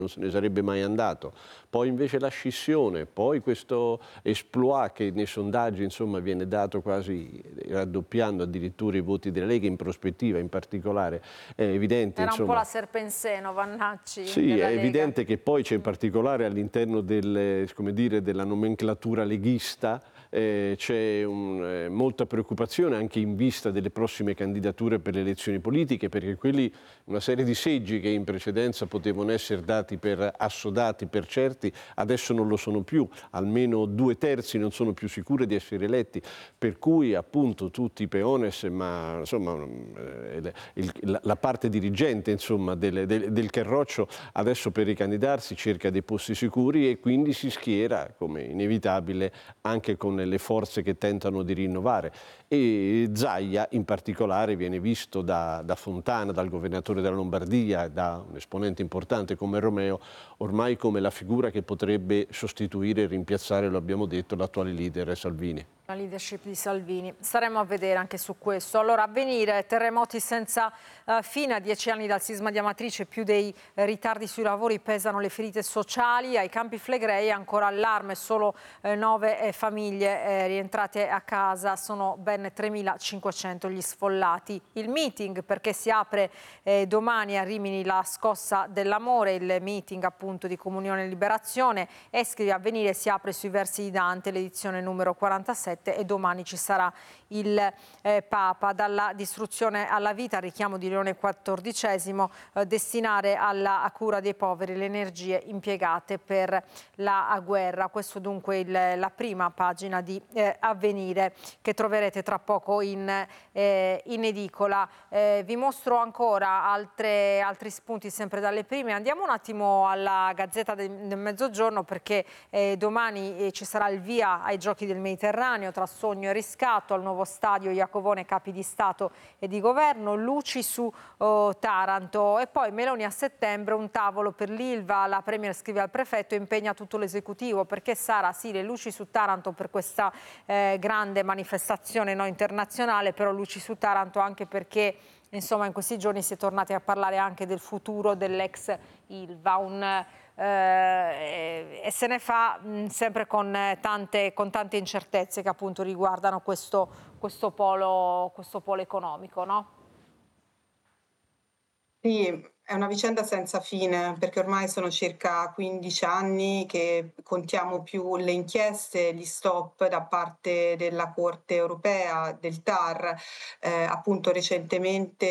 non se ne sarebbe mai andato, poi invece la scissione, poi questo exploit che nei sondaggi insomma viene dato quasi raddoppiando addirittura i voti della Lega in prospettiva in particolare, è evidente. Era insomma, un po' la serpe in seno, Vannacci. Sì, della è Lega. evidente che poi c'è in particolare all'interno come dire, della nomenclatura leghista c'è molta preoccupazione anche in vista delle prossime candidature per le elezioni politiche, perché una serie di seggi che in precedenza potevano essere dati per assodati, per certi, adesso non lo sono più, almeno 2/3 non sono più sicuri di essere eletti, per cui appunto tutti i peones, ma insomma la parte dirigente insomma, del Carroccio adesso per ricandidarsi cerca dei posti sicuri e quindi si schiera, come inevitabile, anche con le forze che tentano di rinnovare. E Zaia in particolare viene visto da Fontana, dal governatore della Lombardia, da un esponente importante come Romeo, ormai come la figura che potrebbe sostituire e rimpiazzare, lo abbiamo detto, l'attuale leader Salvini. La leadership di Salvini. Staremo a vedere anche su questo. Allora, avvenire, terremoti senza fine, a 10 anni dal sisma di Amatrice, più dei ritardi sui lavori, pesano le ferite sociali. Ai Campi Flegrei ancora allarme, solo 9 famiglie rientrate a casa, sono ben 3.500 gli sfollati. Il meeting, perché si apre domani a Rimini la scossa dell'amore, il meeting appunto di Comunione e Liberazione. Scrive Avvenire, si apre sui versi di Dante, l'edizione numero 47. E domani ci sarà il Papa. Dalla distruzione alla vita, al richiamo di Leone XIV, destinare alla cura dei poveri le energie impiegate per la guerra. Questo dunque la prima pagina di Avvenire, che troverete tra poco in edicola. Vi mostro ancora altri spunti sempre dalle prime. Andiamo un attimo alla Gazzetta del Mezzogiorno, perché domani ci sarà il via ai Giochi del Mediterraneo tra sogno e riscatto al nuovo stadio Iacovone, capi di Stato e di Governo, luci su Taranto. E poi Meloni a settembre, un tavolo per l'Ilva, la Premier scrive al prefetto e impegna tutto l'esecutivo, perché Sara, sì, le luci su Taranto per questa grande manifestazione internazionale, però luci su Taranto anche perché insomma in questi giorni si è tornati a parlare anche del futuro dell'ex Ilva, e se ne fa sempre con tante incertezze che appunto riguardano questo polo economico, no? Sì, è una vicenda senza fine, perché ormai sono circa 15 anni che contiamo più le inchieste, gli stop da parte della Corte europea, del TAR. Appunto recentemente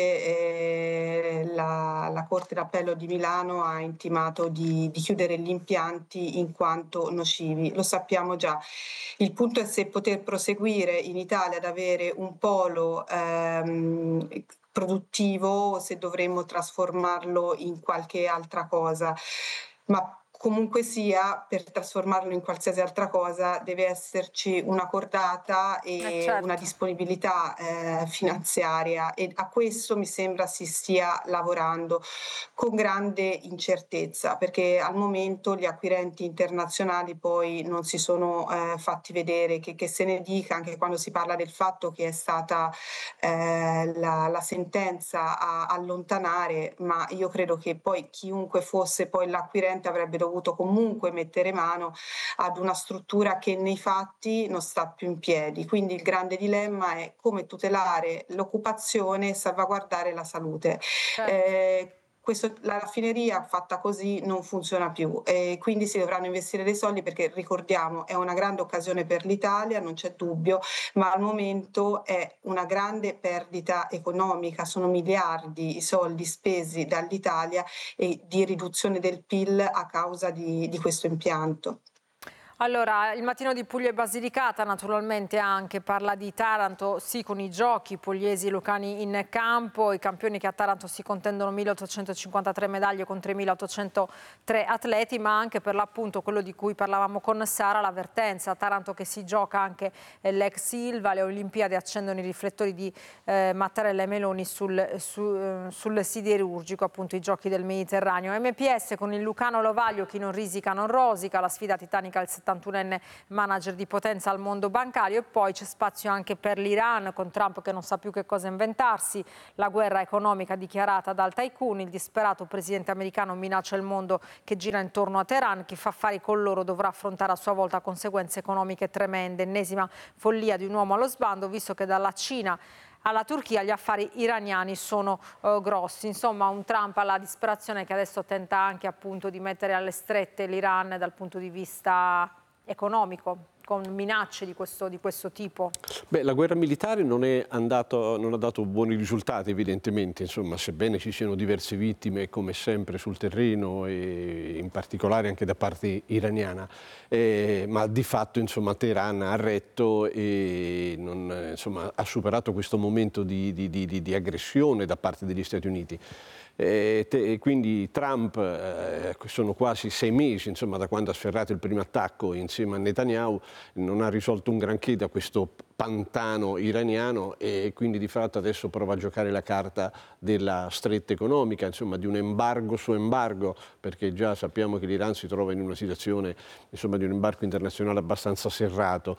la Corte d'Appello di Milano ha intimato di chiudere gli impianti in quanto nocivi. Lo sappiamo già. Il punto è se poter proseguire in Italia ad avere un polo produttivo o se dovremmo trasformarlo in qualche altra cosa. Ma comunque sia, per trasformarlo in qualsiasi altra cosa deve esserci una cordata e certo. una disponibilità finanziaria, e a questo mi sembra si stia lavorando con grande incertezza, perché al momento gli acquirenti internazionali poi non si sono fatti vedere, che se ne dica, anche quando si parla del fatto che è stata la sentenza a allontanare, ma io credo che poi chiunque fosse poi l'acquirente avrebbe dovuto comunque mettere mano ad una struttura che nei fatti non sta più in piedi. Quindi il grande dilemma è come tutelare l'occupazione e salvaguardare la salute. Certo. La raffineria fatta così non funziona più e quindi si dovranno investire dei soldi, perché ricordiamo è una grande occasione per l'Italia, non c'è dubbio, ma al momento è una grande perdita economica, sono miliardi i soldi spesi dall'Italia e di riduzione del PIL a causa di questo impianto. Allora, il mattino di Puglia e Basilicata naturalmente anche parla di Taranto, sì, con i giochi, pugliesi e lucani in campo, i campioni che a Taranto si contendono 1853 medaglie con 3803 atleti, ma anche per l'appunto quello di cui parlavamo con Sara, l'avvertenza. Taranto che si gioca anche l'ex Ilva, le Olimpiadi accendono i riflettori di Mattarella e Meloni sul siderurgico, appunto i giochi del Mediterraneo. MPS con il Lucano Lovaglio, chi non risica non rosica, la sfida titanica al 70 71enne manager di potenza al mondo bancario. E poi c'è spazio anche per l'Iran, con Trump che non sa più che cosa inventarsi, la guerra economica dichiarata dal tycoon, il disperato presidente americano minaccia il mondo che gira intorno a Teheran, chi fa affari con loro dovrà affrontare a sua volta conseguenze economiche tremende, ennesima follia di un uomo allo sbando, visto che dalla Cina alla Turchia gli affari iraniani sono grossi. Insomma, un Trump alla disperazione che adesso tenta anche appunto di mettere alle strette l'Iran dal punto di vista economico, con minacce di questo tipo. Beh, la guerra militare non ha dato buoni risultati, evidentemente, insomma, sebbene ci siano diverse vittime come sempre sul terreno e in particolare anche da parte iraniana, ma di fatto, insomma, Teheran ha retto e insomma, ha superato questo momento di aggressione da parte degli Stati Uniti. Quindi Trump, sono quasi 6 mesi, insomma, da quando ha sferrato il primo attacco insieme a Netanyahu, non ha risolto un granché da questo pantano iraniano e quindi di fatto adesso prova a giocare la carta della stretta economica, insomma, di un embargo su embargo, perché già sappiamo che l'Iran si trova in una situazione, insomma, di un embargo internazionale abbastanza serrato.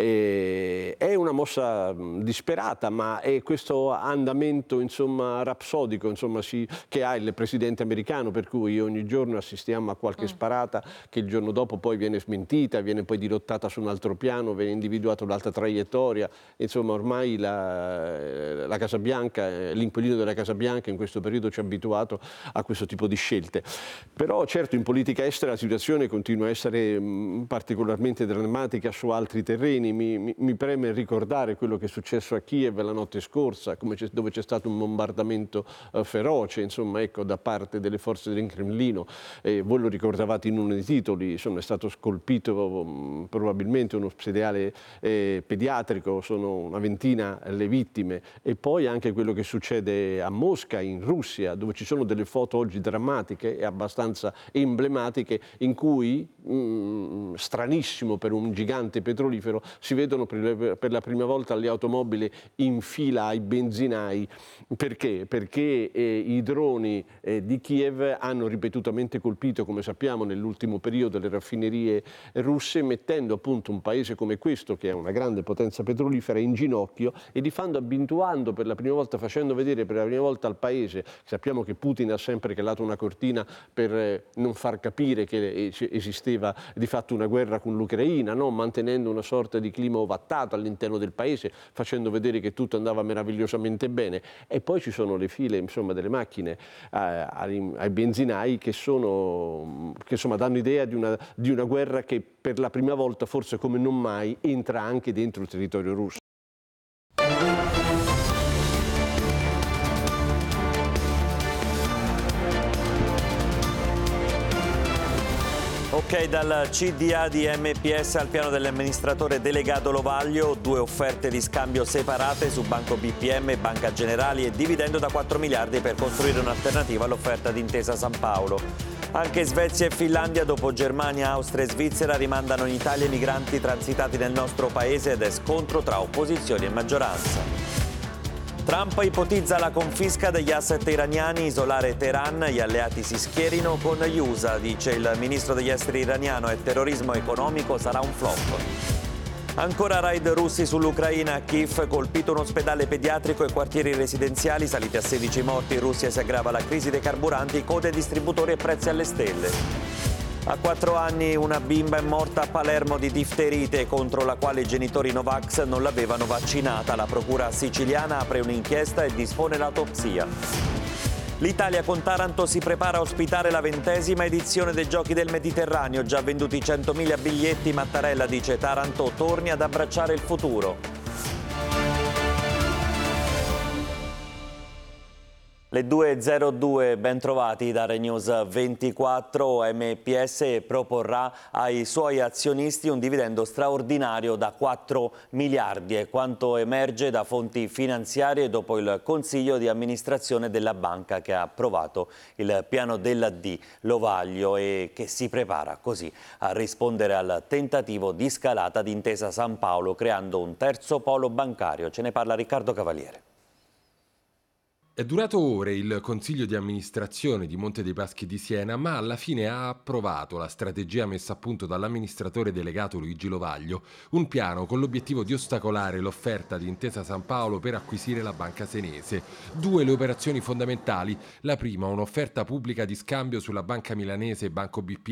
È una mossa disperata, ma è questo andamento, insomma, rapsodico, insomma, che ha il presidente americano, per cui ogni giorno assistiamo a qualche sparata che il giorno dopo poi viene smentita, viene poi dirottata su un altro piano, viene individuata un'altra traiettoria. Insomma, ormai la Casa Bianca, l'inquilino della Casa Bianca in questo periodo ci ha abituato a questo tipo di scelte. Però certo in politica estera la situazione continua a essere particolarmente drammatica su altri terreni. Mi preme ricordare quello che è successo a Kiev la notte scorsa, dove c'è stato un bombardamento feroce, insomma, ecco, da parte delle forze del Cremlino. Voi lo ricordavate in uno dei titoli, insomma, è stato scolpito probabilmente uno ospedale pediatrico, sono una ventina le vittime, e poi anche quello che succede a Mosca, in Russia, dove ci sono delle foto oggi drammatiche e abbastanza emblematiche in cui, stranissimo per un gigante petrolifero, si vedono per la prima volta le automobili in fila ai benzinai. Perché? Perché i droni di Kiev hanno ripetutamente colpito, come sappiamo, nell'ultimo periodo le raffinerie russe, mettendo appunto un paese come questo, che è una grande potenza petrolifera, in ginocchio, e di fatto abituando per la prima volta, facendo vedere per la prima volta al paese. Sappiamo che Putin ha sempre calato una cortina per non far capire che esisteva di fatto una guerra con l'Ucraina, no? Mantenendo una sorta di clima ovattato all'interno del paese, facendo vedere che tutto andava meravigliosamente bene. E poi ci sono le file, insomma, delle macchine ai benzinai che insomma danno idea di una guerra che per la prima volta, forse come non mai, entra anche dentro il territorio russo. Ok, dal CDA di MPS al piano dell'amministratore delegato Lovaglio, 2 offerte di scambio separate su Banco BPM e Banca Generali e dividendo da 4 miliardi per costruire un'alternativa all'offerta di Intesa San Paolo. Anche Svezia e Finlandia, dopo Germania, Austria e Svizzera, rimandano in Italia i migranti transitati nel nostro paese ed è scontro tra opposizioni e maggioranza. Trump ipotizza la confisca degli asset iraniani, isolare Teheran, gli alleati si schierino con gli USA, dice il ministro degli esteri iraniano, e terrorismo economico sarà un flop. Ancora raid russi sull'Ucraina, a Kiev, colpito un ospedale pediatrico e quartieri residenziali, saliti a 16 morti, in Russia si aggrava la crisi dei carburanti, code distributori e prezzi alle stelle. A 4 anni una bimba è morta a Palermo di difterite, contro la quale i genitori Novax non l'avevano vaccinata. La procura siciliana apre un'inchiesta e dispone l'autopsia. L'Italia con Taranto si prepara a ospitare la 20ª edizione dei Giochi del Mediterraneo. Già venduti 100.000 biglietti, Mattarella dice Taranto torni ad abbracciare il futuro. Le 2.02, ben trovati da RaiNews 24. MPS proporrà ai suoi azionisti un dividendo straordinario da 4 miliardi, è quanto emerge da fonti finanziarie dopo il consiglio di amministrazione della banca che ha approvato il piano della D Lovaglio e che si prepara così a rispondere al tentativo di scalata di Intesa San Paolo, creando un terzo polo bancario. Ce ne parla Riccardo Cavaliere. È durato ore il consiglio di amministrazione di Monte dei Paschi di Siena, ma alla fine ha approvato la strategia messa a punto dall'amministratore delegato Luigi Lovaglio, un piano con l'obiettivo di ostacolare l'offerta di Intesa San Paolo per acquisire la banca senese. 2 le operazioni fondamentali: la prima, un'offerta pubblica di scambio sulla banca milanese Banco BPM